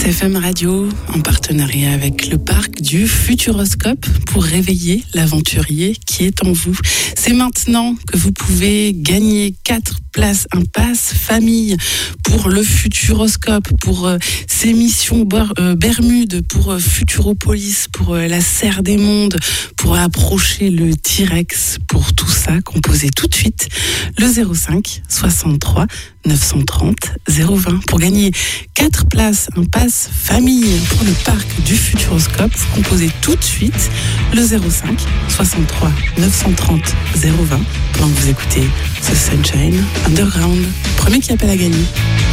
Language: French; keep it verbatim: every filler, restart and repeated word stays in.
S F M Radio, en partenariat avec le parc du Futuroscope pour réveiller l'aventurier qui est en vous. C'est maintenant que vous pouvez gagner quatre places, un pass famille pour le Futuroscope, pour euh, ces missions Ber- euh, Bermude, pour euh, Futuropolis, pour euh, la Serre des Mondes, pour approcher le T-Rex. Pour tout ça, composez tout de suite le zéro cinq soixante-trois neuf cent trente zéro vingt pour gagner quatre places, un pass famille pour le parc du Futuroscope. Vous composez tout de suite le zéro cinq soixante-trois neuf cent trente zéro vingt pendant que vous écoutez The Sunshine Underground. Premier qui appelle à gagner.